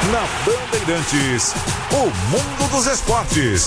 Na Bandeirantes, o mundo dos esportes.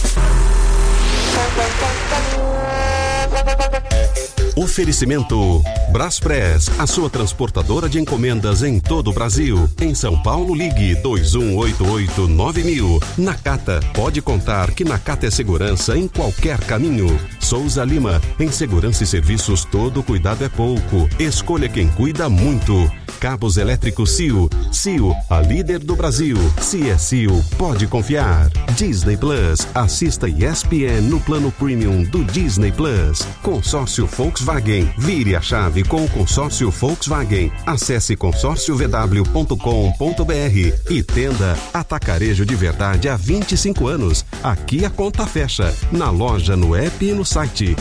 Oferecimento Braspress, a sua transportadora de encomendas em todo o Brasil. Em São Paulo, ligue 2188-9000. Nakata, pode contar que Nakata é segurança em qualquer caminho. Souza Lima, em segurança e serviços todo cuidado é pouco. Escolha quem cuida muito. Cabos elétricos CIO. CIO, a líder do Brasil. Se é CIO, pode confiar. Disney Plus, assista ESPN no plano premium do Disney Plus. Consórcio Volkswagen, vire a chave com o consórcio Volkswagen. Acesse consórciovw.com.br e tenda Atacarejo de Verdade há 25 anos. Aqui a conta fecha, na loja, no app e no site.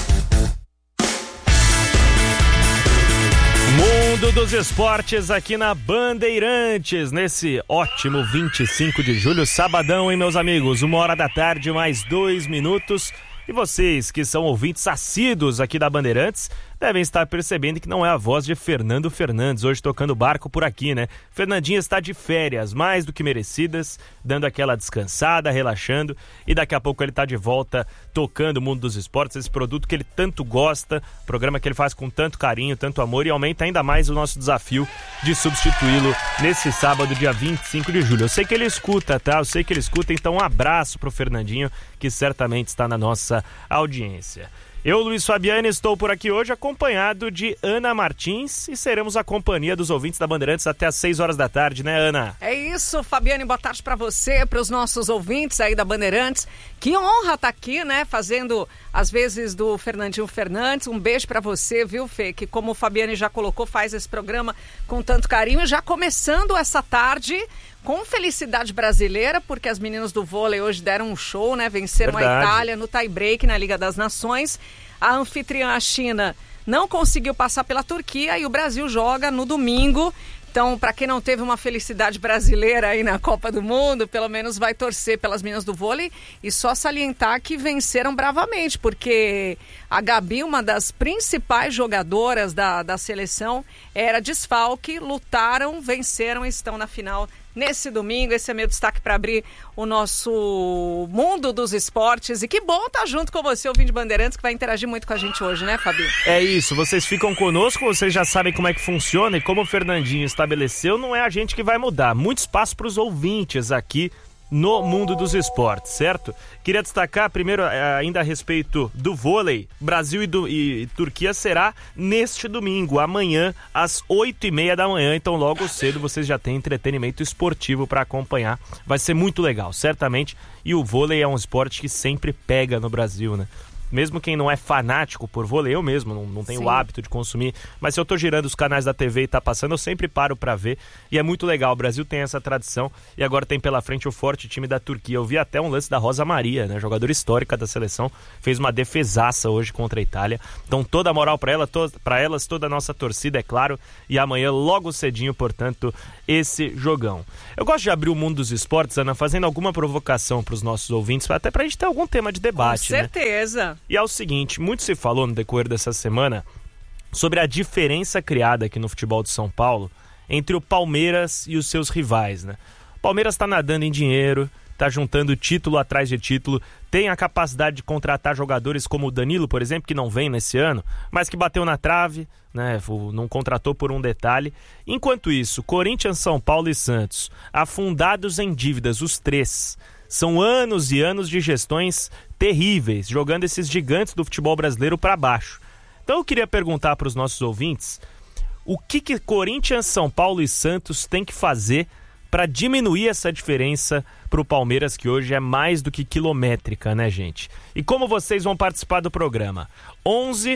Mundo dos esportes aqui na Bandeirantes, nesse ótimo 25 de julho, sabadão, hein, meus amigos? 1h da tarde, mais 2 minutos. E vocês que são ouvintes assíduos aqui da Bandeirantes devem estar percebendo que não é a voz de Fernando Fernandes hoje tocando barco por aqui, né? Fernandinho está de férias, mais do que merecidas, dando aquela descansada, relaxando, e daqui a pouco ele está de volta tocando o mundo dos esportes, esse produto que ele tanto gosta, programa que ele faz com tanto carinho, tanto amor, e aumenta ainda mais o nosso desafio de substituí-lo nesse sábado, dia 25 de julho. Eu sei que ele escuta, tá? Eu sei que ele escuta, então um abraço pro Fernandinho, que certamente está na nossa audiência. Eu, Luiz Fabiani, estou por aqui hoje acompanhado de Ana Martins e seremos a companhia dos ouvintes da Bandeirantes até às 6 da tarde, né, Ana? É isso, Fabiane, boa tarde para você, para os nossos ouvintes aí da Bandeirantes. Que honra estar aqui, né, fazendo às vezes do Fernandinho Fernandes. Um beijo para você, viu, Fê, que como o Fabiane já colocou, faz esse programa com tanto carinho, já começando essa tarde com felicidade brasileira, porque as meninas do vôlei hoje deram um show, né? Venceram a Itália no tie-break na Liga das Nações. A anfitriã, a China, não conseguiu passar pela Turquia e o Brasil joga no domingo. Então, para quem não teve uma felicidade brasileira aí na Copa do Mundo, pelo menos vai torcer pelas meninas do vôlei e só salientar que venceram bravamente, porque a Gabi, uma das principais jogadoras da seleção, era desfalque, lutaram, venceram e estão na final nesse domingo. Esse é meu destaque para abrir o nosso mundo dos esportes. E que bom estar junto com você, ouvinte de Bandeirantes, que vai interagir muito com a gente hoje, né, Fabi? É isso, vocês ficam conosco, vocês já sabem como é que funciona e como o Fernandinho estabeleceu, não é a gente que vai mudar. Muito espaço para os ouvintes aqui no mundo dos esportes, certo? Queria destacar primeiro ainda a respeito do vôlei. Brasil e Turquia será neste domingo, amanhã às 8h30 da manhã, então logo cedo vocês já têm entretenimento esportivo para acompanhar. Vai ser muito legal, certamente, e o vôlei é um esporte que sempre pega no Brasil, né? Mesmo quem não é fanático por vôlei, eu mesmo não tenho o hábito de consumir, mas se eu tô girando os canais da TV e tá passando, eu sempre paro pra ver, e é muito legal. O Brasil tem essa tradição e agora tem pela frente o forte time da Turquia. Eu vi até um lance da Rosa Maria, né, jogadora histórica da seleção, fez uma defesaça hoje contra a Itália. Então toda a moral pra elas, toda a nossa torcida, é claro, e amanhã logo cedinho, portanto, esse jogão. Eu gosto de abrir o mundo dos esportes, Ana, fazendo alguma provocação pros nossos ouvintes, até pra gente ter algum tema de debate, com certeza, né? E é o seguinte, muito se falou no decorrer dessa semana sobre a diferença criada aqui no futebol de São Paulo entre o Palmeiras e os seus rivais, né? O Palmeiras está nadando em dinheiro, está juntando título atrás de título, tem a capacidade de contratar jogadores como o Danilo, por exemplo, que não vem nesse ano, mas que bateu na trave, né? Não contratou por um detalhe. Enquanto isso, Corinthians, São Paulo e Santos, afundados em dívidas, os três. São anos e anos de gestões terríveis, jogando esses gigantes do futebol brasileiro para baixo. Então eu queria perguntar para os nossos ouvintes, o que Corinthians, São Paulo e Santos tem que fazer para diminuir essa diferença para o Palmeiras, que hoje é mais do que quilométrica, né, gente? E como vocês vão participar do programa? 11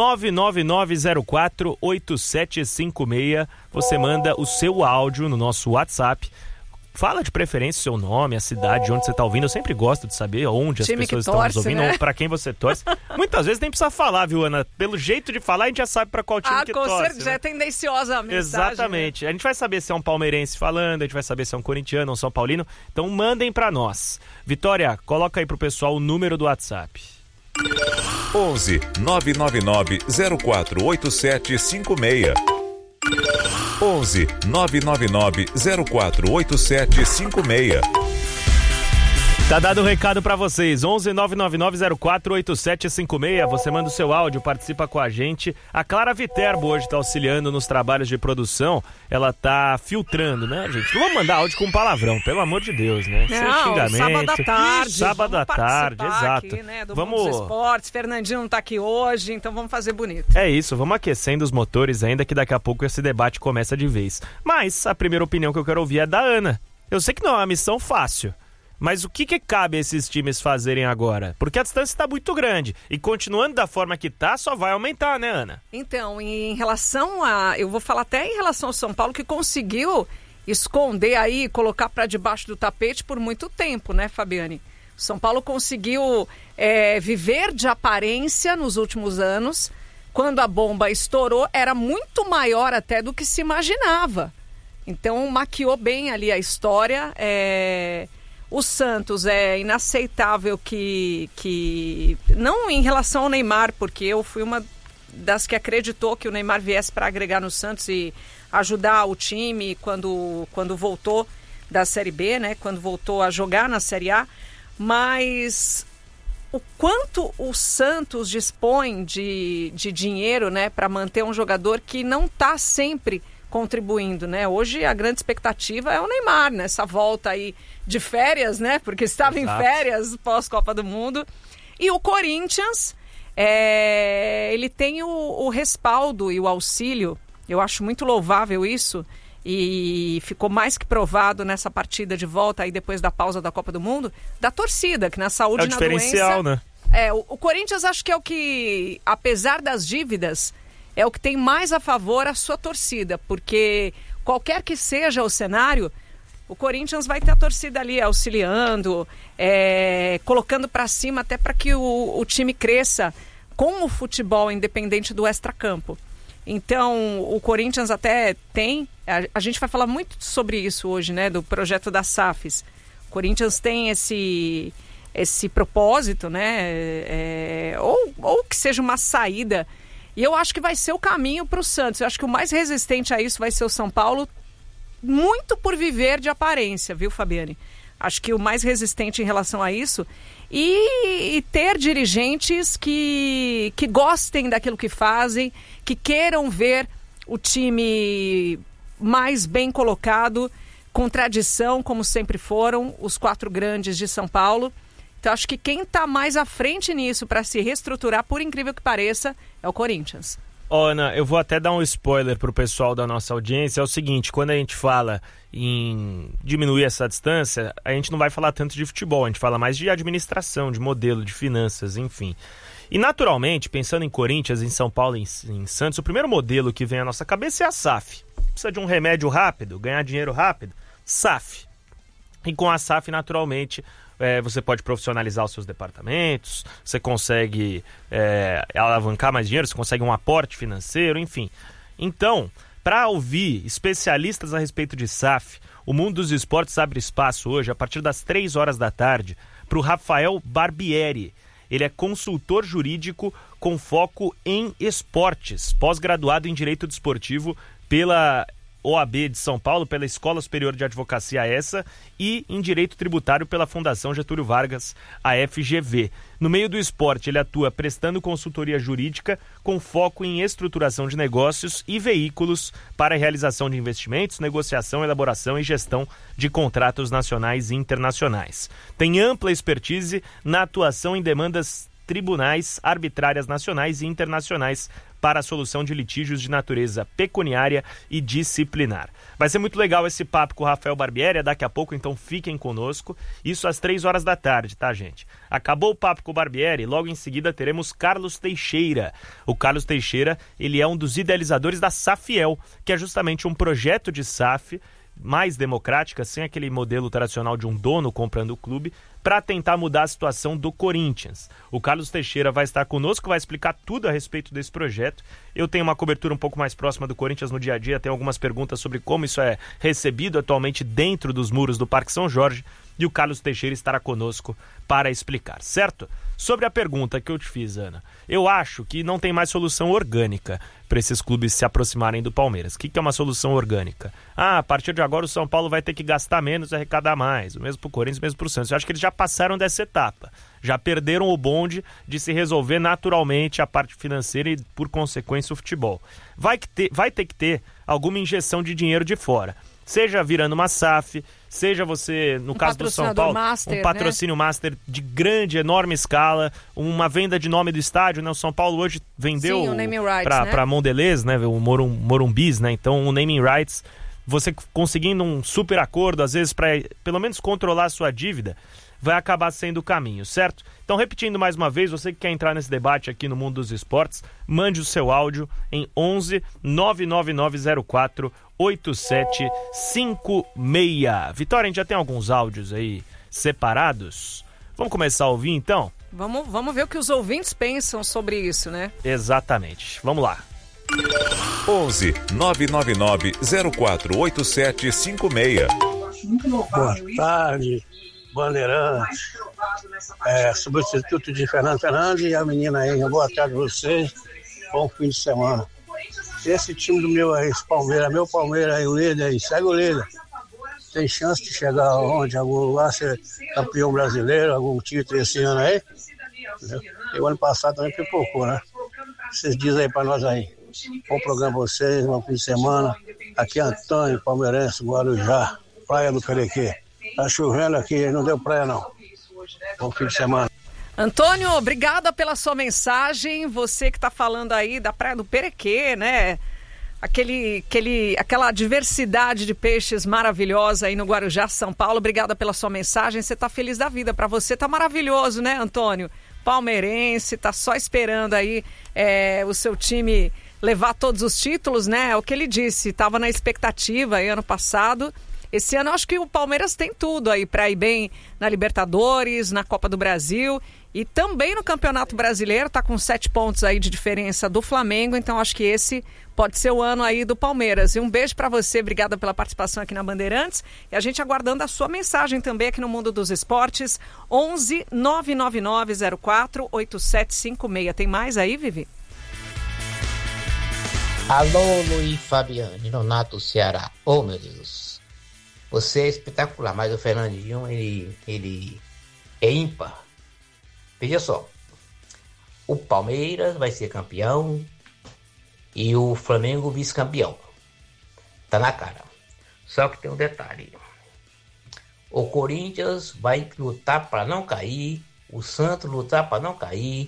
99904 8756. Você manda o seu áudio no nosso WhatsApp. Fala de preferência o seu nome, a cidade, de onde você está ouvindo. Eu sempre gosto de saber onde as pessoas estão nos ouvindo, né? Ou para quem você torce. Muitas vezes nem precisa falar, viu, Ana? Pelo jeito de falar, a gente já sabe para qual time que torce. Com certeza, né? É tendenciosa a mensagem. Exatamente. Né? A gente vai saber se é um palmeirense falando, a gente vai saber se é um corintiano ou um São Paulino. Então mandem para nós. Vitória, coloca aí pro pessoal o número do WhatsApp. 11 999 048756. 11 999 048756. Tá dado o recado pra vocês, 11 999 048756, você manda o seu áudio, participa com a gente. A Clara Viterbo hoje tá auxiliando nos trabalhos de produção, ela tá filtrando, né, gente? Não vamos mandar áudio com palavrão, pelo amor de Deus, né? Não, xingamento. sábado à tarde. Sábado à tarde, exato. Aqui, né, do Mundo dos Esportes, Fernandinho não tá aqui hoje, então vamos fazer bonito. É isso, vamos aquecendo os motores ainda, que daqui a pouco esse debate começa de vez. Mas a primeira opinião que eu quero ouvir é da Ana. Eu sei que não é uma missão fácil, mas o que cabe a esses times fazerem agora? Porque a distância está muito grande e continuando da forma que está, só vai aumentar, né, Ana? Então, em relação a... Eu vou falar até em relação ao São Paulo, que conseguiu esconder aí, colocar para debaixo do tapete por muito tempo, né, Fabiane? O São Paulo conseguiu viver de aparência nos últimos anos. Quando a bomba estourou, era muito maior até do que se imaginava. Então, maquiou bem ali a história. O Santos é inaceitável que... Não em relação ao Neymar, porque eu fui uma das que acreditou que o Neymar viesse para agregar no Santos e ajudar o time quando voltou da Série B, né? Quando voltou a jogar na Série A. Mas o quanto o Santos dispõe de dinheiro, né, para manter um jogador que não está sempre contribuindo, né? Hoje a grande expectativa é o Neymar, nessa volta aí de férias, né? Porque estava em férias pós-Copa do Mundo. E o Corinthians, ele tem o respaldo e o auxílio, eu acho muito louvável isso, e ficou mais que provado nessa partida de volta aí depois da pausa da Copa do Mundo, da torcida, que na saúde e na doença... É o diferencial, né? O Corinthians acho que é o que, apesar das dívidas, é o que tem mais a favor a sua torcida, porque qualquer que seja o cenário, o Corinthians vai ter a torcida ali auxiliando, colocando para cima até para que o time cresça com o futebol independente do extracampo. Então, o Corinthians até tem, a gente vai falar muito sobre isso hoje, né, do projeto das SAFs. O Corinthians tem esse propósito, né, ou que seja uma saída. E eu acho que vai ser o caminho para o Santos. Eu acho que o mais resistente a isso vai ser o São Paulo, muito por viver de aparência, viu, Fabiane? Acho que o mais resistente em relação a isso e ter dirigentes que gostem daquilo que fazem, que queiram ver o time mais bem colocado, com tradição, como sempre foram os 4 grandes de São Paulo. Então, acho que quem está mais à frente nisso para se reestruturar, por incrível que pareça, é o Corinthians. Ana, eu vou até dar um spoiler pro pessoal da nossa audiência. É o seguinte, quando a gente fala em diminuir essa distância, a gente não vai falar tanto de futebol, a gente fala mais de administração, de modelo, de finanças, enfim. E naturalmente, pensando em Corinthians, em São Paulo, em Santos, o primeiro modelo que vem à nossa cabeça é a SAF. Precisa de um remédio rápido, ganhar dinheiro rápido? SAF. E com a SAF, naturalmente... você pode profissionalizar os seus departamentos, você consegue alavancar mais dinheiro, você consegue um aporte financeiro, enfim. Então, para ouvir especialistas a respeito de SAF, o Mundo dos Esportes abre espaço hoje, a partir das 3 horas da tarde, para o Rafael Barbieri. Ele é consultor jurídico com foco em esportes, pós-graduado em Direito Desportivo pela OAB de São Paulo, pela Escola Superior de Advocacia ESA e em Direito Tributário pela Fundação Getúlio Vargas, a FGV. No meio do esporte, ele atua prestando consultoria jurídica com foco em estruturação de negócios e veículos para a realização de investimentos, negociação, elaboração e gestão de contratos nacionais e internacionais. Tem ampla expertise na atuação em demandas tribunais arbitrárias nacionais e internacionais para a solução de litígios de natureza pecuniária e disciplinar. Vai ser muito legal esse papo com o Rafael Barbieri, daqui a pouco, então fiquem conosco. Isso às 3 horas da tarde, tá, gente? Acabou o papo com o Barbieri, logo em seguida teremos Carlos Teixeira. O Carlos Teixeira, ele é um dos idealizadores da SAFiel, que é justamente um projeto de SAF mais democrática, sem aquele modelo tradicional de um dono comprando o clube, para tentar mudar a situação do Corinthians. O Carlos Teixeira vai estar conosco, vai explicar tudo a respeito desse projeto. Eu tenho uma cobertura um pouco mais próxima do Corinthians no dia a dia, tenho algumas perguntas sobre como isso é recebido atualmente dentro dos muros do Parque São Jorge, e o Carlos Teixeira estará conosco para explicar, certo? Sobre a pergunta que eu te fiz, Ana, eu acho que não tem mais solução orgânica para esses clubes se aproximarem do Palmeiras. O que é uma solução orgânica? A partir de agora o São Paulo vai ter que gastar menos e arrecadar mais, o mesmo para o Corinthians, o mesmo para o Santos. Eu acho que eles já passaram dessa etapa, já perderam o bonde de se resolver naturalmente a parte financeira e, por consequência, o futebol. Vai ter que ter alguma injeção de dinheiro de fora, seja virando uma SAF, seja você, no caso do São Paulo, master, um patrocínio master de grande, enorme escala, uma venda de nome do estádio, né? O São Paulo hoje vendeu para Mondelez, né? O Morumbis, né? Então o naming rights, você conseguindo um super acordo, às vezes para pelo menos controlar a sua dívida, vai acabar sendo o caminho, certo? Então, repetindo mais uma vez, você que quer entrar nesse debate aqui no Mundo dos Esportes, mande o seu áudio em 11 99904 8756. Vitória, a gente já tem alguns áudios aí separados. Vamos começar a ouvir, então? Vamos ver o que os ouvintes pensam sobre isso, né? Exatamente. Vamos lá. 11 999 04 8756. Boa tarde, Bandeirantes. Substituto de Fernando Fernandes e a menina aí. Boa tarde a vocês. Bom fim de semana. Esse time do meu aí, esse Palmeiras, meu Palmeiras aí, o líder aí, segue o líder. Tem chance de chegar onde? Algum lugar, ser campeão brasileiro, algum título esse ano aí? E o ano passado também pipocou, né? Vocês dizem aí pra nós aí. Bom programa pra vocês, bom fim de semana. Aqui é Antônio, palmeirense, Guarujá, Praia do Perequê. Tá chovendo aqui, não deu praia não. Bom fim de semana. Antônio, obrigada pela sua mensagem. Você que está falando aí da Praia do Perequê, né? Aquela diversidade de peixes maravilhosa aí no Guarujá, São Paulo. Obrigada pela sua mensagem. Você está feliz da vida. Para você tá maravilhoso, né, Antônio? Palmeirense, tá só esperando aí o seu time levar todos os títulos, né? É o que ele disse, estava na expectativa aí ano passado. Esse ano eu acho que o Palmeiras tem tudo aí para ir bem na Libertadores, na Copa do Brasil e também no Campeonato Brasileiro, tá com 7 pontos aí de diferença do Flamengo, então acho que esse pode ser o ano aí do Palmeiras. E um beijo para você, obrigada pela participação aqui na Bandeirantes e a gente aguardando a sua mensagem também aqui no Mundo dos Esportes, 11 999 04 8756. Tem mais aí, Vivi? Alô, Luiz Fabiane, Nonato, Ceará. Oh, meu Deus. Você é espetacular, mas o Fernandinho, ele é ímpar. Veja só, o Palmeiras vai ser campeão e o Flamengo vice-campeão. Tá na cara. Só que tem um detalhe. O Corinthians vai lutar para não cair, o Santos lutar para não cair.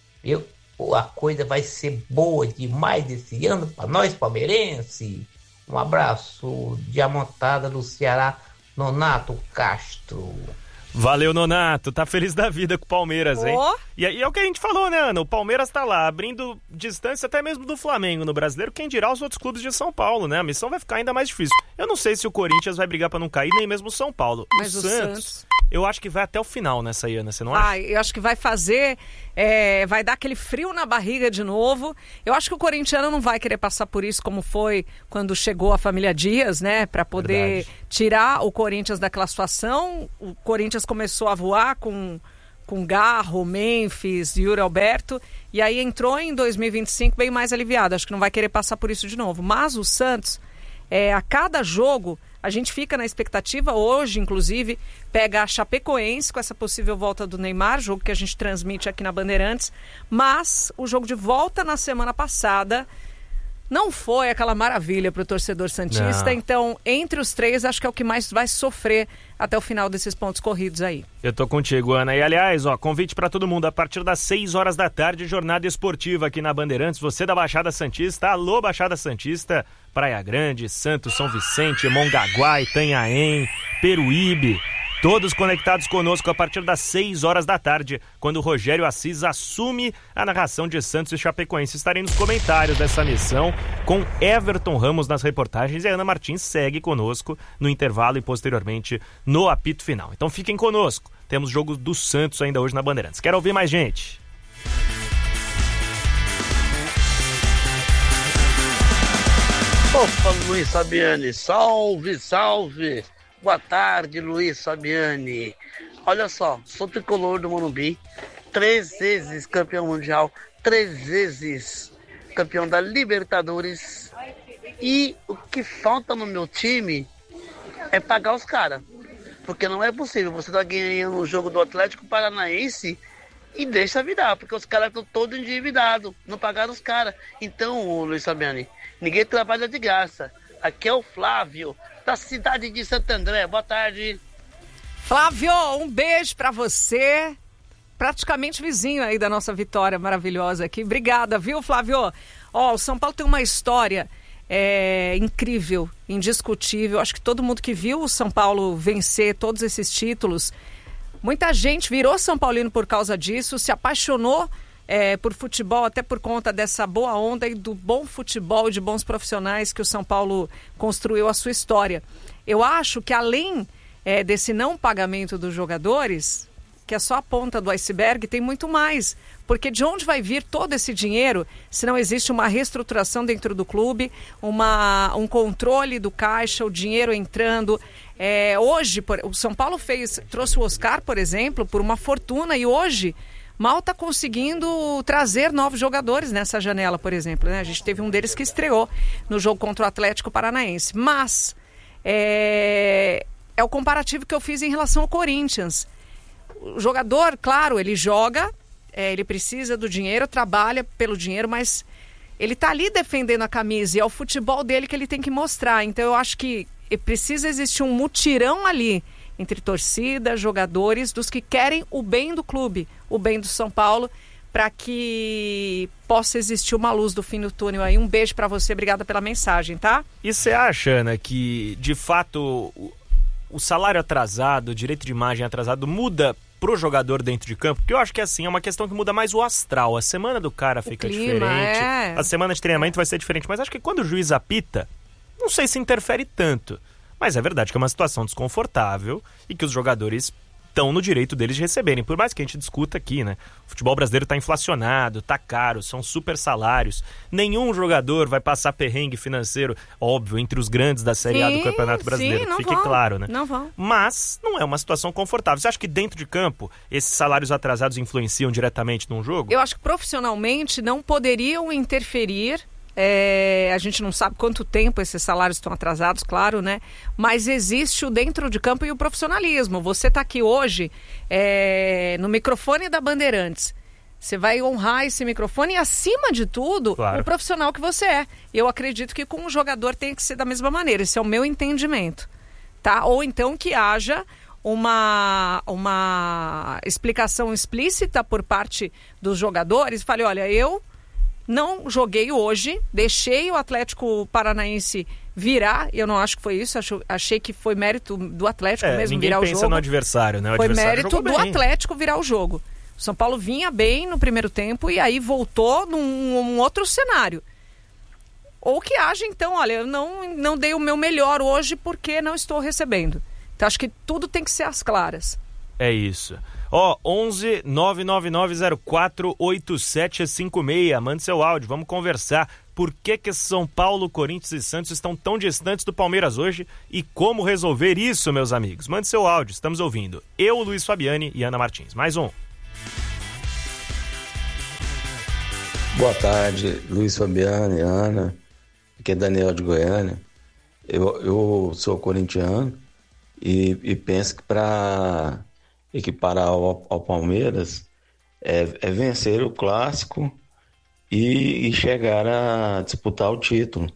A coisa vai ser boa demais esse ano para nós palmeirenses. Um abraço, diamantada do Ceará, Nonato Castro. Valeu, Nonato. Tá feliz da vida com o Palmeiras, hein? E é o que a gente falou, né, Ana? O Palmeiras tá lá, abrindo distância até mesmo do Flamengo no Brasileiro. Quem dirá os outros clubes de São Paulo, né? A missão vai ficar ainda mais difícil. Eu não sei se o Corinthians vai brigar pra não cair, nem mesmo o São Paulo. Mas o Santos... Eu acho que vai até o final nessa aí, Ana, você não acha? Eu acho que vai fazer, vai dar aquele frio na barriga de novo. Eu acho que o corintiano não vai querer passar por isso como foi quando chegou a família Dias, né? Para poder tirar o Corinthians daquela situação. O Corinthians começou a voar com Garro, Memphis, Yuri Alberto. E aí entrou em 2025 bem mais aliviado. Acho que não vai querer passar por isso de novo. Mas o Santos, a cada jogo... A gente fica na expectativa, hoje inclusive, pega a Chapecoense com essa possível volta do Neymar, jogo que a gente transmite aqui na Bandeirantes, mas o jogo de volta na semana passada não foi aquela maravilha para o torcedor santista, então entre os três acho que é o que mais vai sofrer até o final desses pontos corridos aí. Eu tô contigo, Ana, e aliás, convite para todo mundo, a partir das 6 horas da tarde, jornada esportiva aqui na Bandeirantes, você da Baixada Santista, alô Baixada Santista, Praia Grande, Santos, São Vicente, Mongaguá, Itanhaém, Peruíbe, todos conectados conosco a partir das 6 horas da tarde, quando o Rogério Assis assume a narração de Santos e Chapecoense. Estarei nos comentários dessa missão com Everton Ramos nas reportagens e a Ana Martins segue conosco no intervalo e posteriormente no apito final. Então fiquem conosco, temos jogo do Santos ainda hoje na Bandeirantes. Quero ouvir mais gente. Opa, Luiz Fabiane, salve, salve! Boa tarde, Luiz Fabiani. Olha só, sou tricolor do Morumbi, 3 vezes campeão mundial, 3 vezes campeão da Libertadores. E o que falta no meu time é pagar os caras. Porque não é possível, você tá ganhando o jogo do Atlético Paranaense e deixa virar, porque os caras estão todos endividados, não pagaram os caras. Então, Luiz Fabiani, ninguém trabalha de graça. Aqui é o Flávio, da cidade de Santo André. Boa tarde. Flávio, um beijo pra você. Praticamente vizinho aí da nossa vitória maravilhosa aqui. Obrigada, viu, Flávio? Ó, o São Paulo tem uma história incrível, indiscutível. Acho que todo mundo que viu o São Paulo vencer todos esses títulos, muita gente virou São Paulino por causa disso, se apaixonou por futebol, até por conta dessa boa onda e do bom futebol e de bons profissionais que o São Paulo construiu a sua história. Eu acho que além desse não pagamento dos jogadores, que é só a ponta do iceberg, tem muito mais. Porque de onde vai vir todo esse dinheiro se não existe uma reestruturação dentro do clube, um controle do caixa, o dinheiro entrando. Hoje, o São Paulo trouxe o Oscar, por exemplo, por uma fortuna, e hoje mal está conseguindo trazer novos jogadores nessa janela, por exemplo, né? A gente teve um deles que estreou no jogo contra o Atlético Paranaense. Mas é o comparativo que eu fiz em relação ao Corinthians. O jogador, claro, ele joga, ele precisa do dinheiro, trabalha pelo dinheiro, mas ele está ali defendendo a camisa e é o futebol dele que ele tem que mostrar. Então eu acho que precisa existir um mutirão ali entre torcida, jogadores, dos que querem o bem do clube, o bem do São Paulo, para que possa existir uma luz do fim do túnel aí. Um beijo para você, obrigada pela mensagem, tá? E você acha, Ana, que de fato o salário atrasado, o direito de imagem atrasado muda pro jogador dentro de campo? Porque eu acho que assim, é uma questão que muda mais o astral. A semana do cara fica diferente, a semana de treinamento vai ser diferente, mas acho que quando o juiz apita, não sei se interfere tanto. Mas é verdade que é uma situação desconfortável e que os jogadores estão no direito deles de receberem. Por mais que a gente discuta aqui, né? O futebol brasileiro está inflacionado, está caro, são super salários. Nenhum jogador vai passar perrengue financeiro, óbvio, entre os grandes da Série A do Campeonato Brasileiro. Fique claro, né? Não vão. Mas não é uma situação confortável. Você acha que dentro de campo esses salários atrasados influenciam diretamente num jogo? Eu acho que profissionalmente não poderiam interferir. A gente não sabe quanto tempo esses salários estão atrasados, claro, né? Mas existe o dentro de campo e o profissionalismo. Você está aqui hoje no microfone da Bandeirantes. Você vai honrar esse microfone e, acima de tudo, claro, o profissional que você é. Eu acredito que com o jogador tem que ser da mesma maneira. Esse é o meu entendimento, tá? Ou então que haja uma explicação explícita por parte dos jogadores. Fale, olha, eu não joguei hoje, deixei o Atlético Paranaense virar, eu não acho que foi isso, achei que foi mérito do Atlético mesmo virar o jogo. Ninguém pensa no adversário, né? Foi mérito do Atlético virar o jogo. O São Paulo vinha bem no primeiro tempo e aí voltou num outro cenário. Ou que haja, então, olha, eu não dei o meu melhor hoje porque não estou recebendo. Então acho que tudo tem que ser às claras. É isso. 11 99904 8756. Mande seu áudio, vamos conversar. Por que São Paulo, Corinthians e Santos estão tão distantes do Palmeiras hoje e como resolver isso, meus amigos? Mande seu áudio, estamos ouvindo. Eu, Luiz Fabiani e Ana Martins. Mais um. Boa tarde, Luiz Fabiani, Ana. Aqui é Daniel de Goiânia. Eu sou corintiano e penso que para equiparar ao Palmeiras é vencer o clássico e chegar a disputar o título,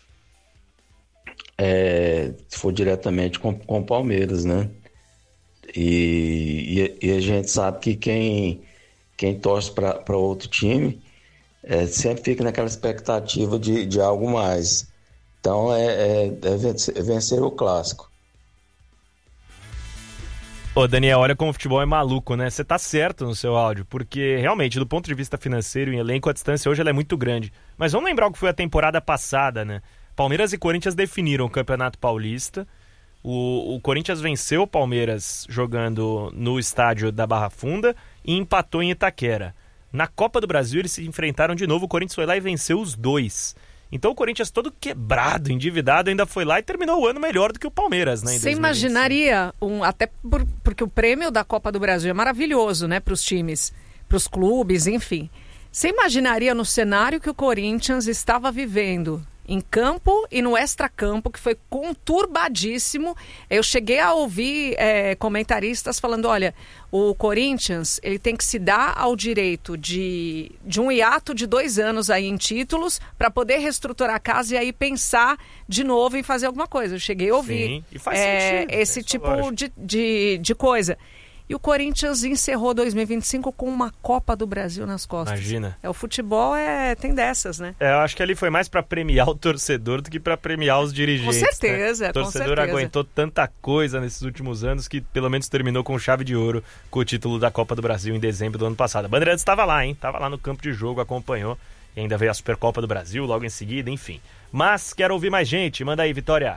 se for diretamente com o Palmeiras, né? E a gente sabe que quem torce para outro time sempre fica naquela expectativa de algo mais. Então é vencer o clássico. Ô Daniel, olha como o futebol é maluco, né? Você tá certo no seu áudio, porque realmente, do ponto de vista financeiro, em elenco, a distância hoje ela é muito grande. Mas vamos lembrar o que foi a temporada passada, né? Palmeiras e Corinthians definiram o Campeonato Paulista. O Corinthians venceu o Palmeiras jogando no estádio da Barra Funda e empatou em Itaquera. Na Copa do Brasil eles se enfrentaram de novo, o Corinthians foi lá e venceu os dois. Então o Corinthians todo quebrado, endividado, ainda foi lá e terminou o ano melhor do que o Palmeiras, né? Você imaginaria, até porque o prêmio da Copa do Brasil é maravilhoso, né, para os times, para os clubes, enfim. Você imaginaria no cenário que o Corinthians estava vivendo em campo e no extracampo, que foi conturbadíssimo. Eu cheguei a ouvir comentaristas falando, olha, o Corinthians ele tem que se dar ao direito de um hiato de 2 anos aí em títulos para poder reestruturar a casa e aí pensar de novo em fazer alguma coisa. Eu cheguei a ouvir. Sim, e faz sentido, esse tipo de coisa. E o Corinthians encerrou 2025 com uma Copa do Brasil nas costas. Imagina. O futebol tem dessas, né? Eu acho que ali foi mais para premiar o torcedor do que para premiar os dirigentes. Com certeza, né? O torcedor aguentou tanta coisa nesses últimos anos que pelo menos terminou com chave de ouro com o título da Copa do Brasil em dezembro do ano passado. A Bandeirantes estava lá, hein? Estava lá no campo de jogo, acompanhou. E ainda veio a Supercopa do Brasil logo em seguida, enfim. Mas quero ouvir mais gente. Manda aí, Vitória.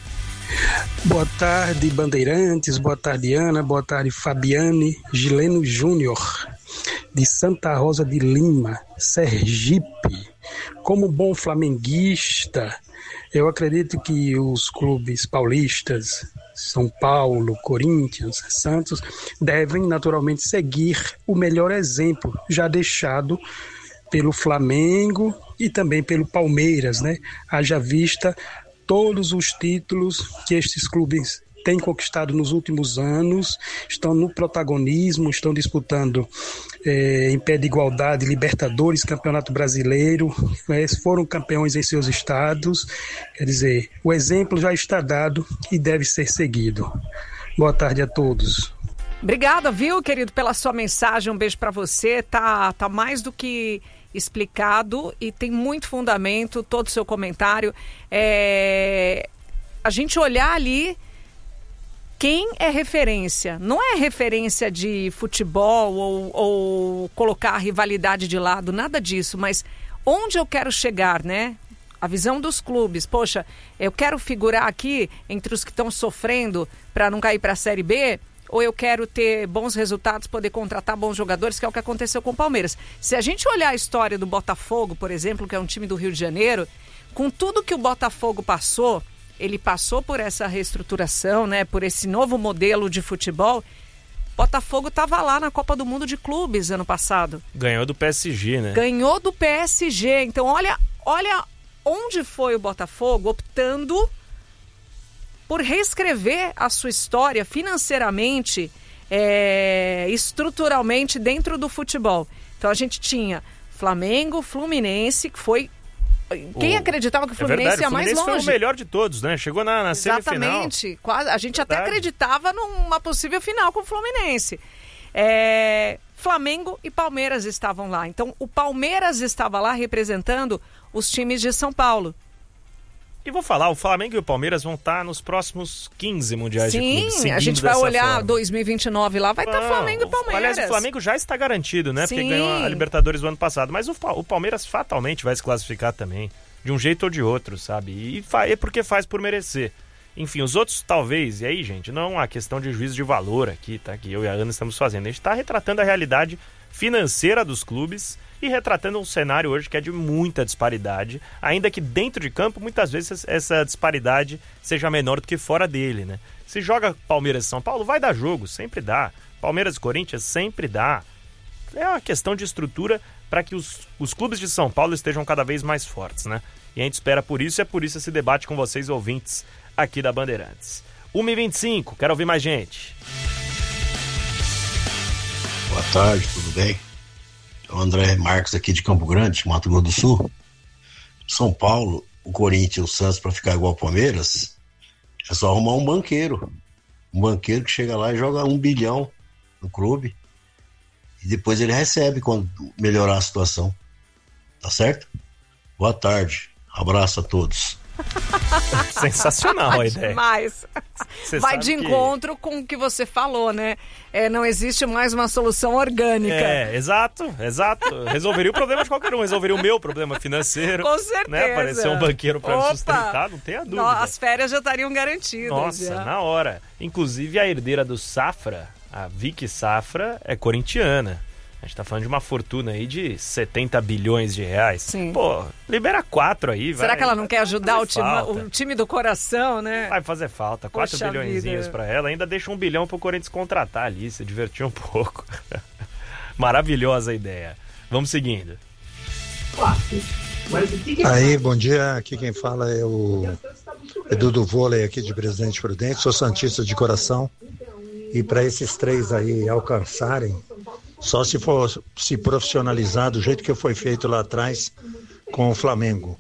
Boa tarde, Bandeirantes, boa tarde, Ana, boa tarde, Fabiane, Gileno Júnior, de Santa Rosa de Lima, Sergipe. Como bom flamenguista, eu acredito que os clubes paulistas, São Paulo, Corinthians, Santos, devem naturalmente seguir o melhor exemplo já deixado pelo Flamengo e também pelo Palmeiras, né? Haja vista todos os títulos que estes clubes têm conquistado nos últimos anos, estão no protagonismo, estão disputando em pé de igualdade Libertadores, Campeonato Brasileiro, foram campeões em seus estados. Quer dizer, o exemplo já está dado e deve ser seguido. Boa tarde a todos. Obrigada, viu, querido, pela sua mensagem. Um beijo para você. Tá mais do que explicado e tem muito fundamento todo o seu comentário. A gente olhar ali quem é referência. Não é referência de futebol ou colocar a rivalidade de lado, nada disso, mas onde eu quero chegar, né? A visão dos clubes. Poxa, eu quero figurar aqui entre os que estão sofrendo para não cair para a Série B, ou eu quero ter bons resultados, poder contratar bons jogadores, que é o que aconteceu com o Palmeiras. Se a gente olhar a história do Botafogo, por exemplo, que é um time do Rio de Janeiro, com tudo que o Botafogo passou, ele passou por essa reestruturação, né, por esse novo modelo de futebol. Botafogo estava lá na Copa do Mundo de Clubes ano passado. Ganhou do PSG, né? Ganhou do PSG. Então, olha onde foi o Botafogo optando por reescrever a sua história financeiramente, estruturalmente dentro do futebol. Então a gente tinha Flamengo, Fluminense, que foi... Quem acreditava que o Fluminense ia mais longe? O Fluminense foi o melhor de todos, né? Chegou na semifinal. Exatamente. Quase, a gente até acreditava numa possível final com o Fluminense. Flamengo e Palmeiras estavam lá. Então o Palmeiras estava lá representando os times de São Paulo. E vou falar, o Flamengo e o Palmeiras vão estar nos próximos 15 mundiais de clubes. Sim, a gente vai olhar 2029 lá, vai estar Flamengo e Palmeiras. Aliás, o Flamengo já está garantido, né? Sim. Porque ganhou a Libertadores do ano passado. Mas o Palmeiras fatalmente vai se classificar também, de um jeito ou de outro, sabe? E é porque faz por merecer. Enfim, os outros talvez, e aí, gente, não é uma questão de juízo de valor aqui, tá? Que eu e a Ana estamos fazendo. A gente está retratando a realidade financeira dos clubes e retratando um cenário hoje que é de muita disparidade, ainda que dentro de campo muitas vezes essa disparidade seja menor do que fora dele, né? Se joga Palmeiras e São Paulo, vai dar jogo, sempre dá. Palmeiras e Corinthians, sempre dá. É uma questão de estrutura para que os clubes de São Paulo estejam cada vez mais fortes, né? E a gente espera por isso, e é por isso esse debate com vocês, ouvintes, aqui da Bandeirantes. 1h25, quero ouvir mais gente. Boa tarde, tudo bem? É o André Marques aqui de Campo Grande, Mato Grosso do Sul. São Paulo, o Corinthians e o Santos para ficar igual ao Palmeiras, é só arrumar um banqueiro. Um banqueiro que chega lá e joga 1 bilhão no clube e depois ele recebe quando melhorar a situação. Tá certo? Boa tarde. Abraço a todos. Sensacional a ideia. Demais. Vai de encontro com o que você falou, né? Não existe mais uma solução orgânica. Exato. Resolveria o problema de qualquer um. Resolveria o meu problema financeiro. Com certeza. Né? Aparecer um banqueiro para me sustentar, não tenha dúvida. As férias já estariam garantidas. Nossa, na hora. Inclusive a herdeira do Safra, a Vicky Safra, é corintiana. A gente tá falando de uma fortuna aí de 70 bilhões de reais. Sim. Pô, libera 4 aí, vai. Será que ela não quer ajudar o time do coração, né? Vai fazer falta. 4 bilhõezinhos pra ela. Ainda deixa 1 bilhão pro Corinthians contratar ali, se divertir um pouco. Maravilhosa a ideia. Vamos seguindo. Aí, bom dia. Aqui quem fala é o Edu do Vôlei aqui de Presidente Prudente. Sou santista de coração. E para esses 3 aí alcançarem, só se for se profissionalizar do jeito que foi feito lá atrás com o Flamengo.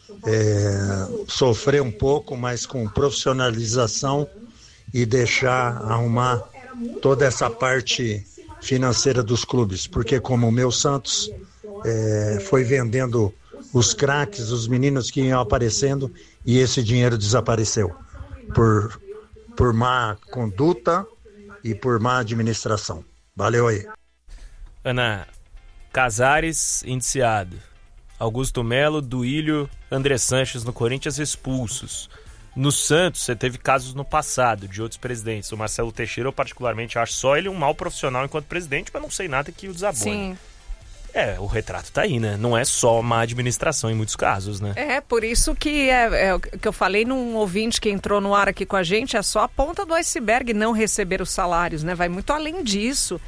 Sofrer um pouco, mas com profissionalização e deixar arrumar toda essa parte financeira dos clubes. Porque como o meu Santos foi vendendo os craques, os meninos que iam aparecendo e esse dinheiro desapareceu por má conduta e por má administração. Valeu aí. Ana, Casares indiciado, Augusto Melo, Duílio, André Sanches no Corinthians expulsos. No Santos, você teve casos no passado de outros presidentes. O Marcelo Teixeira, eu particularmente acho só ele um mau profissional enquanto presidente, mas não sei nada que o desabone. Sim. O retrato tá aí, né? Não é só má administração em muitos casos, né? Por isso que o que eu falei num ouvinte que entrou no ar aqui com a gente, é só a ponta do iceberg não receber os salários, né? Vai muito além disso.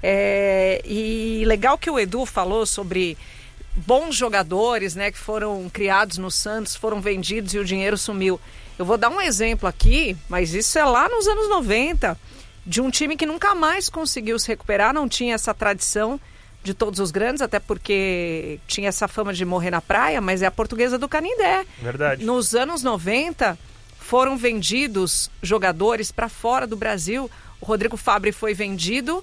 E legal que o Edu falou sobre bons jogadores, né, que foram criados no Santos, foram vendidos e o dinheiro sumiu. Eu vou dar um exemplo aqui, mas isso é lá nos anos 90, de um time que nunca mais conseguiu se recuperar, não tinha essa tradição de todos os grandes, até porque tinha essa fama de morrer na praia, mas é a Portuguesa do Canindé. Verdade. Nos anos 90, foram vendidos jogadores para fora do Brasil. O Rodrigo Fabre foi vendido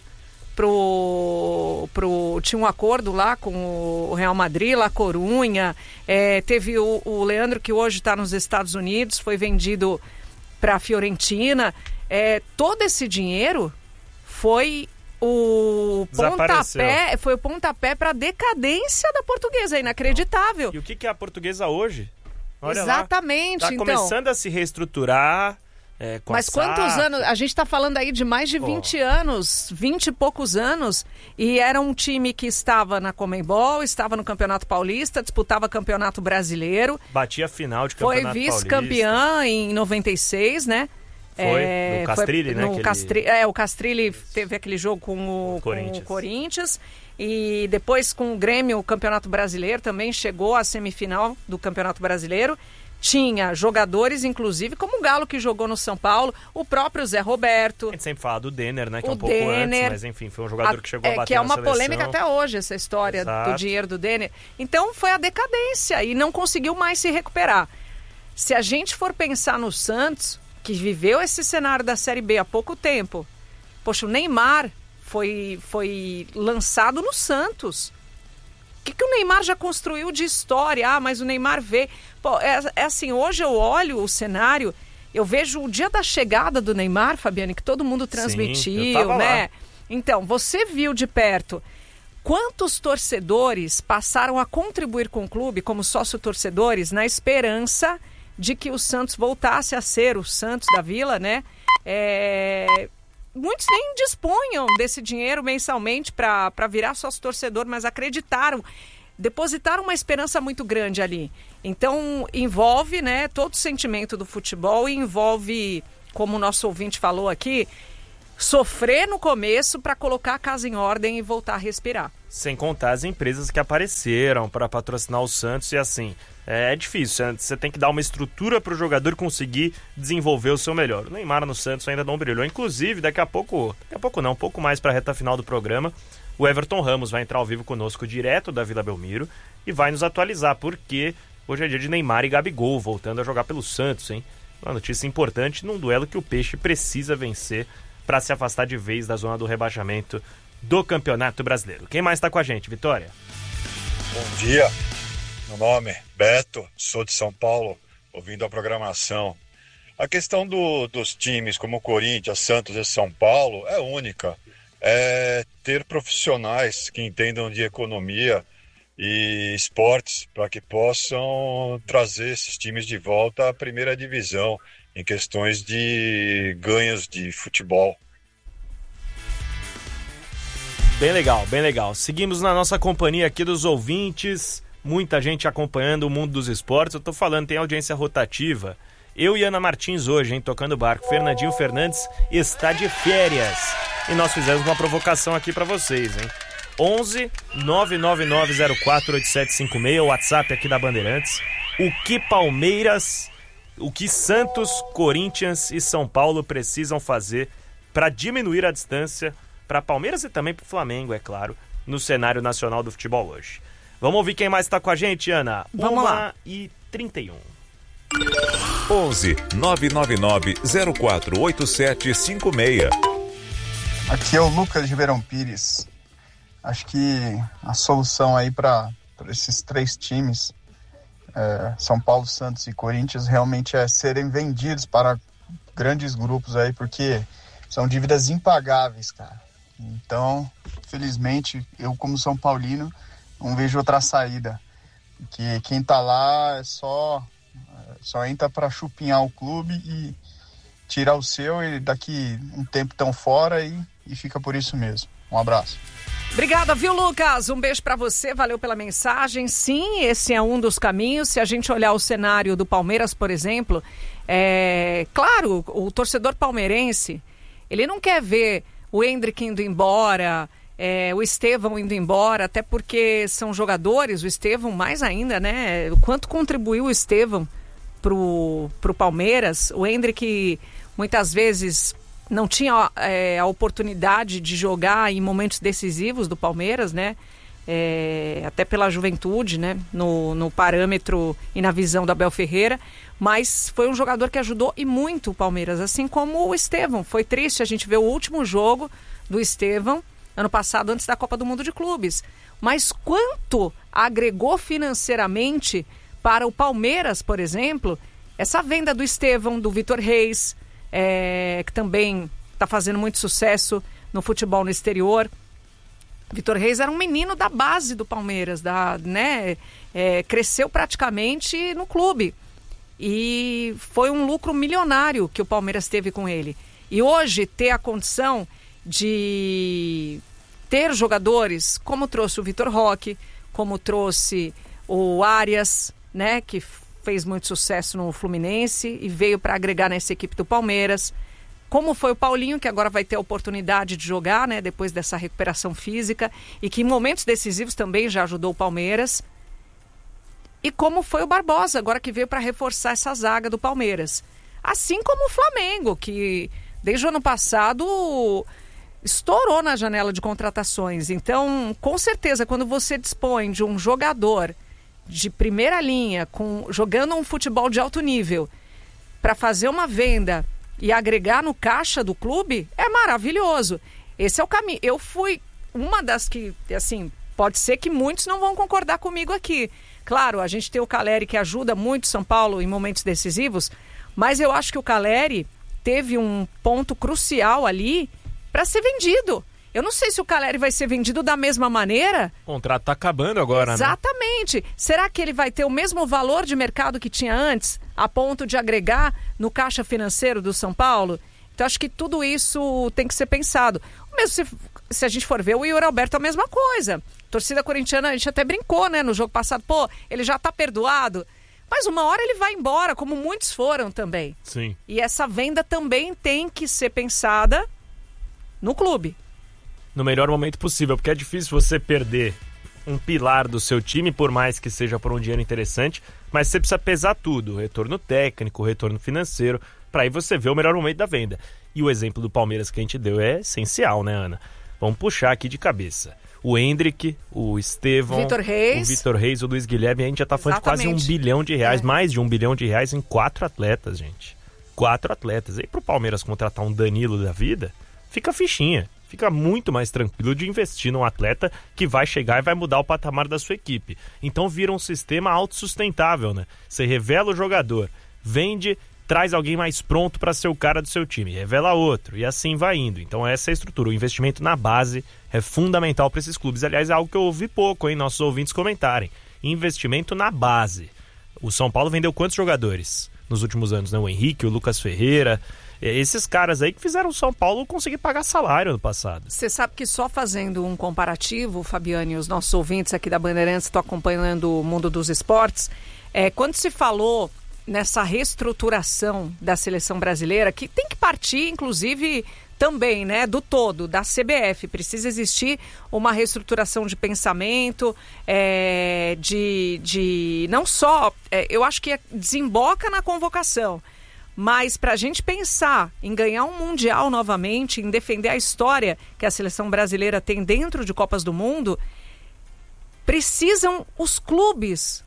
tinha um acordo lá com o Real Madrid, La Corunha, teve o Leandro, que hoje está nos Estados Unidos, foi vendido para a Fiorentina. Todo esse dinheiro foi o pontapé para a decadência da Portuguesa, é inacreditável. E o que é a Portuguesa hoje? Olha exatamente, lá. Tá começando a se reestruturar. Mas quantos anos? A gente está falando aí de mais de 20 anos, 20 e poucos anos, e era um time que estava na Conmebol, estava no Campeonato Paulista, disputava Campeonato Brasileiro. Batia a final de Campeonato Paulista. Foi vice-campeã em 96, né? No Castrilli, né? O Castrilli teve aquele jogo com o Corinthians. E depois com o Grêmio, o Campeonato Brasileiro, também chegou à semifinal do Campeonato Brasileiro. Tinha jogadores, inclusive, como o Galo, que jogou no São Paulo, o próprio Zé Roberto. A gente sempre fala do Denner, né? Que é um pouco antes, mas enfim, foi um jogador que chegou a bater que é uma na seleção. Polêmica até hoje, essa história do dinheiro do Denner. Então, foi a decadência e não conseguiu mais se recuperar. Se a gente for pensar no Santos, que viveu esse cenário da Série B há pouco tempo, poxa, o Neymar foi lançado no Santos. O que o Neymar já construiu de história? Mas o Neymar vê... Pô, assim, hoje eu olho o cenário, eu vejo o dia da chegada do Neymar, Fabiane, que todo mundo transmitiu, né? Lá. Então, você viu de perto quantos torcedores passaram a contribuir com o clube como sócio-torcedores na esperança de que o Santos voltasse a ser o Santos da Vila, né? Muitos nem dispunham desse dinheiro mensalmente para virar sócio-torcedor, mas acreditaram, depositaram uma esperança muito grande ali. Então, envolve, né, todo o sentimento do futebol e envolve, como o nosso ouvinte falou aqui, sofrer no começo para colocar a casa em ordem e voltar a respirar. Sem contar as empresas que apareceram para patrocinar o Santos e assim... É difícil, você tem que dar uma estrutura para o jogador conseguir desenvolver o seu melhor. O Neymar no Santos ainda não brilhou. Inclusive, daqui a pouco não, um pouco mais para a reta final do programa, o Everton Ramos vai entrar ao vivo conosco direto da Vila Belmiro e vai nos atualizar, porque hoje é dia de Neymar e Gabigol voltando a jogar pelo Santos, hein? Uma notícia importante num duelo que o Peixe precisa vencer para se afastar de vez da zona do rebaixamento do Campeonato Brasileiro. Quem mais está com a gente, Vitória? Bom dia. Meu nome é Beto, sou de São Paulo, ouvindo a programação. A questão dos times como o Corinthians, Santos e São Paulo é única. É ter profissionais que entendam de economia e esportes para que possam trazer esses times de volta à primeira divisão em questões de ganhos de futebol. Bem legal, bem legal. Seguimos na nossa companhia aqui dos ouvintes, muita gente acompanhando o mundo dos esportes. Eu tô falando, tem audiência rotativa. Eu e Ana Martins hoje, hein, tocando barco. Fernandinho Fernandes está de férias. E nós fizemos uma provocação aqui pra vocês, hein? 11 99904 8756, o WhatsApp aqui da Bandeirantes. O que Palmeiras, o que Santos, Corinthians e São Paulo precisam fazer para diminuir a distância para Palmeiras e também para o Flamengo, é claro, no cenário nacional do futebol hoje. Vamos ouvir quem mais está com a gente, Ana? Vamos lá. 1h31. 11 999 04 8756. Aqui é o Lucas de Ribeirão Pires. Acho que a solução aí para esses 3 times, São Paulo, Santos e Corinthians, realmente é serem vendidos para grandes grupos aí, porque são dívidas impagáveis, cara. Então, felizmente, eu como São Paulino não vejo outra saída, porque quem tá lá só entra para chupinhar o clube e tirar o seu, e daqui um tempo tão fora e fica por isso mesmo. Um abraço. Obrigada, viu, Lucas? Um beijo pra você, valeu pela mensagem. Sim, esse é um dos caminhos. Se a gente olhar o cenário do Palmeiras, por exemplo, claro, o torcedor palmeirense, ele não quer ver o Endrick indo embora, o Estevão indo embora, até porque são jogadores, o Estevão mais ainda, né? O quanto contribuiu o Estevão pro Palmeiras. O Endrick muitas vezes não tinha a oportunidade de jogar em momentos decisivos do Palmeiras, né? Até pela juventude, né? No parâmetro e na visão da Abel Ferreira, mas foi um jogador que ajudou e muito o Palmeiras, assim como o Estevão. Foi triste a gente ver o último jogo do Estevão ano passado, antes da Copa do Mundo de Clubes, mas quanto agregou financeiramente para o Palmeiras, por exemplo, essa venda do Estevão, do Vitor Reis, que também está fazendo muito sucesso no futebol no exterior. Vitor Reis era um menino da base do Palmeiras, cresceu praticamente no clube. E foi um lucro milionário que o Palmeiras teve com ele. E hoje ter a condição de ter jogadores como trouxe o Vitor Roque, como trouxe o Arias, né, que fez muito sucesso no Fluminense e veio para agregar nessa equipe do Palmeiras. Como foi o Paulinho, que agora vai ter a oportunidade de jogar, né, depois dessa recuperação física, e que em momentos decisivos também já ajudou o Palmeiras. E como foi o Barbosa, agora que veio para reforçar essa zaga do Palmeiras. Assim como o Flamengo, que desde o ano passado estourou na janela de contratações. Então, com certeza, quando você dispõe de um jogador de primeira linha, jogando um futebol de alto nível, para fazer uma venda e agregar no caixa do clube, é maravilhoso. Esse é o caminho. Eu fui uma das que, assim, pode ser que muitos não vão concordar comigo aqui. Claro, a gente tem o Caleri, que ajuda muito São Paulo em momentos decisivos, mas eu acho que o Caleri teve um ponto crucial ali para ser vendido. Eu não sei se o Caleri vai ser vendido da mesma maneira. O contrato tá acabando agora, Exatamente. Né? Será que ele vai ter o mesmo valor de mercado que tinha antes, a ponto de agregar no caixa financeiro do São Paulo? Então, acho que tudo isso tem que ser pensado. Mesmo se a gente for ver o Yuri Alberto, a mesma coisa. A torcida corintiana, a gente até brincou, né, no jogo passado. Pô, ele já tá perdoado. Mas uma hora ele vai embora, como muitos foram também. Sim. E essa venda também tem que ser pensada no clube. No melhor momento possível, porque é difícil você perder um pilar do seu time, por mais que seja por um dinheiro interessante, mas você precisa pesar tudo, o retorno técnico, o retorno financeiro, para aí você ver o melhor momento da venda. E o exemplo do Palmeiras que a gente deu é essencial, né, Ana? Vamos puxar aqui de cabeça. O Endrick, o Estevão, o Vitor Reis, o Luiz Guilherme, a gente já tá falando de quase R$1 bilhão, mais de R$1 bilhão em 4 atletas, gente. 4 atletas. Aí pro Palmeiras contratar um Danilo da vida, fica fichinha. Fica muito mais tranquilo de investir num atleta que vai chegar e vai mudar o patamar da sua equipe. Então vira um sistema autossustentável, né? Você revela o jogador, vende, traz alguém mais pronto para ser o cara do seu time, revela outro, e assim vai indo. Então essa é a estrutura. O investimento na base é fundamental para esses clubes. Aliás, é algo que eu ouvi pouco, hein? Nossos ouvintes comentarem. Investimento na base. O São Paulo vendeu quantos jogadores nos últimos anos, né? O Henrique, o Lucas Ferreira... Esses caras aí que fizeram o São Paulo conseguir pagar salário no passado. Você sabe que só fazendo um comparativo, Fabiane, os nossos ouvintes aqui da Bandeirantes estão acompanhando o mundo dos esportes, quando se falou nessa reestruturação da seleção brasileira, que tem que partir, inclusive, também, né, do todo, da CBF. Precisa existir uma reestruturação de pensamento, não só, eu acho que desemboca na convocação, mas para a gente pensar em ganhar um Mundial novamente, em defender a história que a seleção brasileira tem dentro de Copas do Mundo, precisam os clubes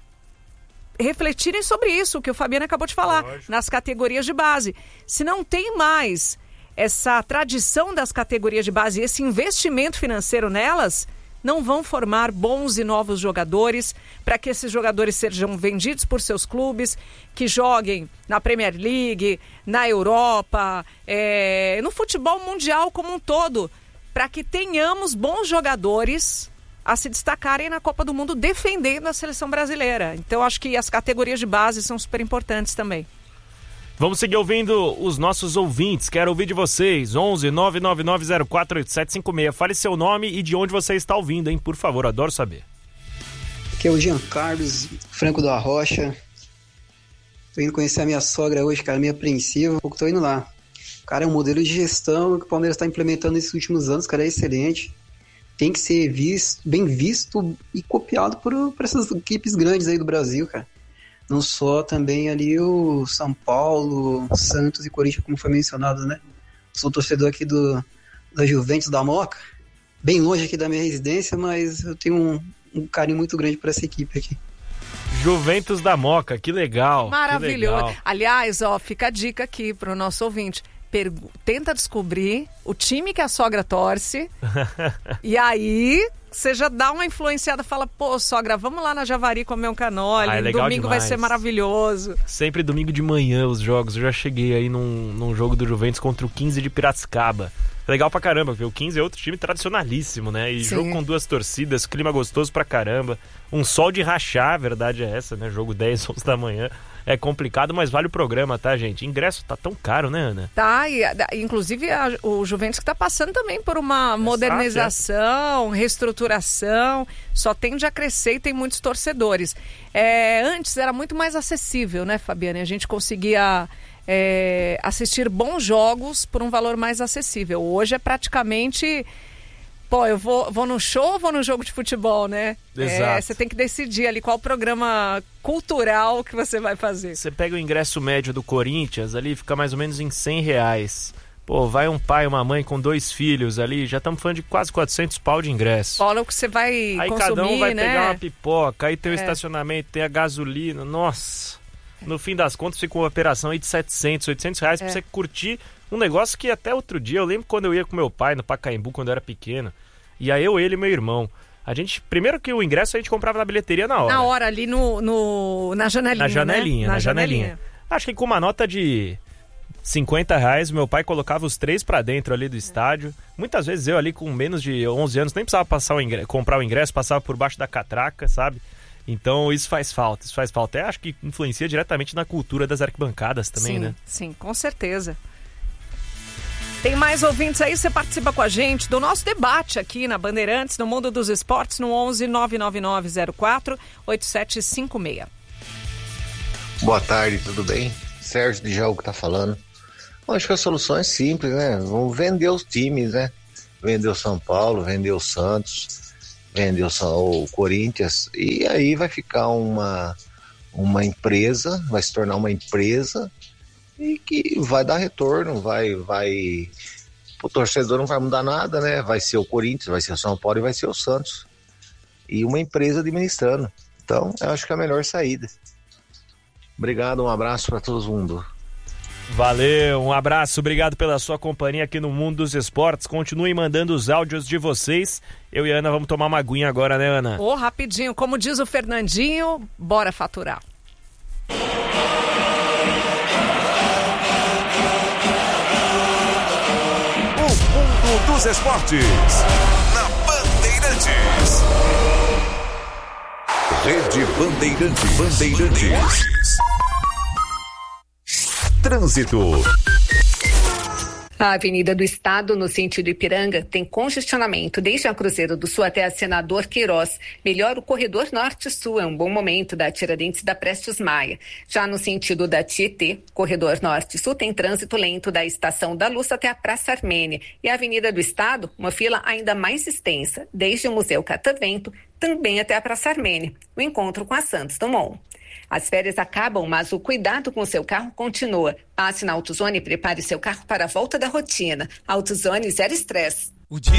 refletirem sobre isso, que o Fabiano acabou de falar, nas categorias de base. Se não tem mais essa tradição das categorias de base e esse investimento financeiro nelas, não vão formar bons e novos jogadores para que esses jogadores sejam vendidos por seus clubes, que joguem na Premier League, na Europa, no futebol mundial como um todo, para que tenhamos bons jogadores a se destacarem na Copa do Mundo defendendo a seleção brasileira. Então, acho que as categorias de base são super importantes também. Vamos seguir ouvindo os nossos ouvintes. Quero ouvir de vocês. 11 999048756. Fale seu nome e de onde você está ouvindo, hein? Por favor, adoro saber. Aqui é o Jean Carlos, Franco da Rocha. Tô indo conhecer a minha sogra hoje, cara, meio apreensiva. Pouco tô indo lá. Cara, é um modelo de gestão que o Palmeiras está implementando nesses últimos anos, cara, é excelente. Tem que ser bem visto e copiado por essas equipes grandes aí do Brasil, cara. Não só também ali o São Paulo, Santos e Corinthians, como foi mencionado, né? Sou torcedor aqui da Juventus da Moca, bem longe aqui da minha residência, mas eu tenho um carinho muito grande por essa equipe aqui. Juventus da Moca, que legal. Maravilhoso. Que legal. Aliás, fica a dica aqui para o nosso ouvinte. Tenta descobrir o time que a sogra torce e aí você já dá uma influenciada, fala, pô, sogra, vamos lá na Javari comer um canole, domingo demais. Vai ser maravilhoso. Sempre domingo de manhã os jogos, eu já cheguei aí num jogo do Juventus contra o 15 de Piracicaba. Legal pra caramba, porque o 15 é outro time tradicionalíssimo, né? E Sim. Jogo com duas torcidas, clima gostoso pra caramba, um sol de rachar, a verdade é essa, né? Jogo 10, 11 da manhã. É complicado, mas vale o programa, tá, gente? Ingresso tá tão caro, né, Ana? Tá, e inclusive o Juventus que tá passando também por uma modernização, reestruturação, só tende a crescer e tem muitos torcedores. Antes era muito mais acessível, né, Fabiane? A gente conseguia assistir bons jogos por um valor mais acessível. Hoje é praticamente... Pô, eu vou no show ou vou no jogo de futebol, né? Exato. Você tem que decidir ali qual programa cultural que você vai fazer. Você pega o ingresso médio do Corinthians ali, fica mais ou menos em R$100. Pô, vai um pai e uma mãe com 2 filhos ali, já estamos falando de quase 400 pau de ingresso. Fala o que você vai aí consumir, cada um vai né? pegar uma pipoca, aí tem o estacionamento, tem a gasolina, nossa... No fim das contas, fica uma operação aí de R$700, R$800 pra você curtir um negócio que até outro dia, eu lembro quando eu ia com meu pai no Pacaembu, quando eu era pequeno, e aí ele e meu irmão, a gente, primeiro que o ingresso a gente comprava na bilheteria na hora. Na hora, ali na janelinha. Na janelinha. Acho que com uma nota de R$50, meu pai colocava os 3 pra dentro ali do estádio. Muitas vezes eu ali com menos de 11 anos, nem precisava comprar o ingresso, passava por baixo da catraca, sabe? Então isso faz falta. Acho que influencia diretamente na cultura das arquibancadas também, né? Sim, com certeza. Tem mais ouvintes aí, você participa com a gente do nosso debate aqui na Bandeirantes, no Mundo dos Esportes, no 11 99904 8756. Boa tarde, tudo bem? Sérgio de Jaú que tá falando. Bom, acho que a solução é simples, né? Vamos vender os times, né? Vender o São Paulo, vender o Santos, vender o Corinthians, e aí vai ficar uma empresa, vai se tornar uma empresa e que vai dar retorno, o torcedor não vai mudar nada, né? Vai ser o Corinthians, vai ser o São Paulo e vai ser o Santos. E uma empresa administrando. Então, eu acho que é a melhor saída. Obrigado, um abraço para todo mundo. Valeu, um abraço, obrigado pela sua companhia aqui no Mundo dos Esportes. Continuem mandando os áudios de vocês. Eu e a Ana vamos tomar uma aguinha agora, né, Ana? Rapidinho, como diz o Fernandinho, bora faturar. O Mundo dos Esportes, na Bandeirantes. Rede Bandeirantes. Trânsito. A Avenida do Estado, no sentido Ipiranga, tem congestionamento desde a Cruzeiro do Sul até a Senador Queiroz. Melhor o corredor norte-sul, é um bom momento da Tiradentes da Prestes Maia. Já no sentido da Tietê, corredor norte-sul tem trânsito lento da Estação da Luz até a Praça Armênia. E a Avenida do Estado, uma fila ainda mais extensa, desde o Museu Catavento, também até a Praça Armênia, o encontro com a Santos Dumont. As férias acabam, mas o cuidado com o seu carro continua. Passe na AutoZone e prepare seu carro para a volta da rotina. AutoZone, zero estresse.